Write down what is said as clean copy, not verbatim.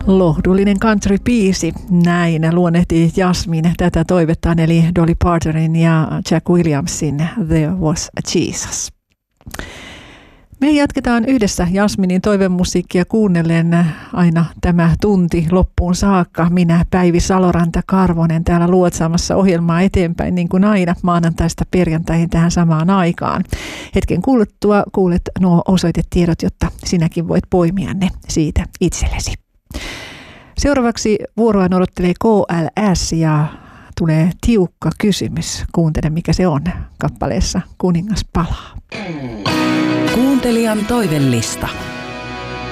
Lohdullinen country-biisi, näin luonnehti Jasmine tätä toivettaan, eli Dolly Partonin ja Jack Williamsin There Was a Jesus. Me jatketaan yhdessä Jasminin toivemusiikkia kuunnellen aina tämä tunti loppuun saakka. Minä Päivi Saloranta-Karvonen täällä luotsaamassa ohjelmaa eteenpäin niin kuin aina maanantaista perjantaihin tähän samaan aikaan. Hetken kuluttua kuulet nuo osoitetiedot, jotta sinäkin voit poimia ne siitä itsellesi. Seuraavaksi vuoroa odottelee KLS ja tulee tiukka kysymys. Kuuntele mikä se on kappaleessa Kuningas palaa. Kuuntelijan toivellista.